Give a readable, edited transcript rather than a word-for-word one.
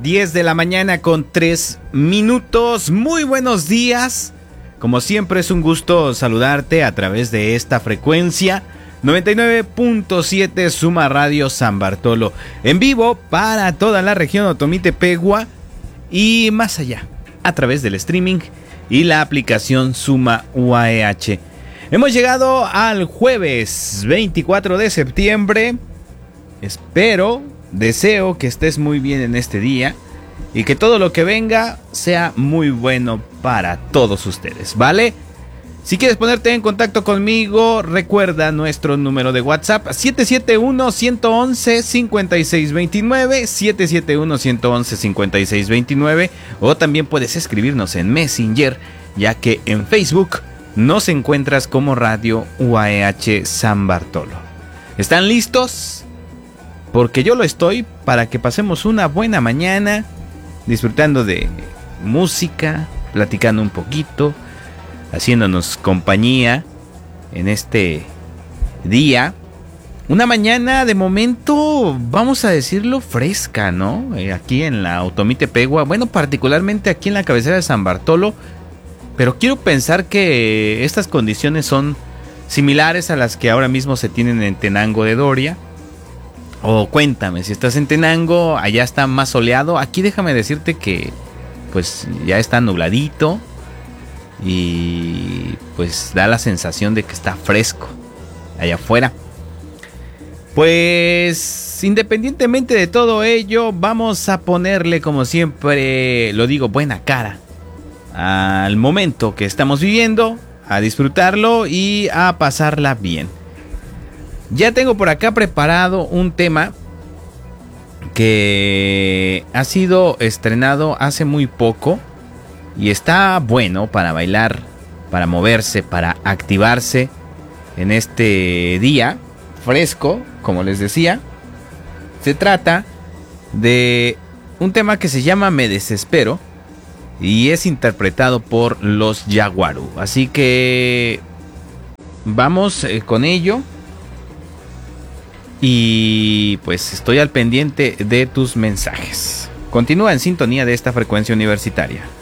10 de la mañana con 3 minutos. Muy buenos días. Como siempre es un gusto saludarte a través de esta frecuencia 99.7 Suma Radio San Bartolo. En vivo para toda la región Otomí-Tepegua y más allá, a través del streaming y la aplicación Suma UAEH. Hemos llegado al jueves 24 de septiembre. Deseo que estés muy bien en este día y que todo lo que venga sea muy bueno para todos ustedes, ¿vale? Si quieres ponerte en contacto conmigo, recuerda nuestro número de WhatsApp 771-111-5629, 771-111-5629, o también puedes escribirnos en Messenger, ya que en Facebook nos encuentras como Radio UAEH San Bartolo. ¿Están listos? Porque yo lo estoy para que pasemos una buena mañana disfrutando de música, platicando un poquito, haciéndonos compañía en este día. Una mañana de momento, vamos a decirlo, fresca, ¿no? Aquí en la Otomí-Tepegua, bueno, particularmente aquí en la cabecera de San Bartolo, pero quiero pensar que estas condiciones son similares a las que ahora mismo se tienen en Tenango de Doria. O cuéntame, si estás en Tenango, allá está más soleado. Aquí déjame decirte que pues ya está nubladito y pues da la sensación de que está fresco allá afuera. Pues independientemente de todo ello, vamos a ponerle, como siempre lo digo, buena cara al momento que estamos viviendo, a disfrutarlo y a pasarla bien. Ya tengo por acá preparado un tema que ha sido estrenado hace muy poco y está bueno para bailar, para moverse, para activarse en este día fresco, como les decía. Se trata de un tema que se llama Me Desespero y es interpretado por los Yaguarú. Así que vamos con ello. Y pues estoy al pendiente de tus mensajes. Continúa en sintonía de esta frecuencia universitaria.